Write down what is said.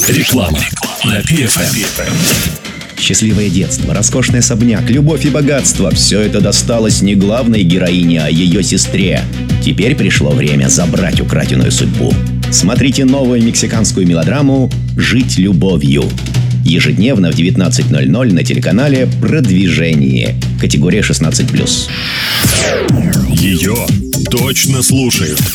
Реклама на PFM. Счастливое детство, роскошный особняк, любовь и богатство – все это досталось не главной героине, а ее сестре. Теперь пришло время забрать украденную судьбу. Смотрите новую мексиканскую мелодраму «Жить любовью». Ежедневно в 19:00 на телеканале «Продвижение». Категория 16+. Ее точно слушают.